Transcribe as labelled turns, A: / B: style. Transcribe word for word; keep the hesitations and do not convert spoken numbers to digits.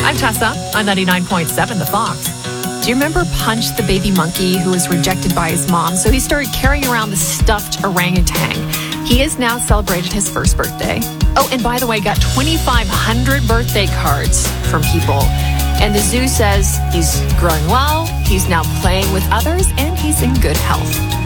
A: I'm Tessa on ninety-nine point seven The Fox. Do you remember Punch, the baby monkey who was rejected by his mom? So he started carrying around the stuffed orangutan. He has now celebrated his first birthday. Oh, and by the way, got twenty-five hundred birthday cards from people. And the zoo says he's growing well, he's now playing with others, and he's in good health.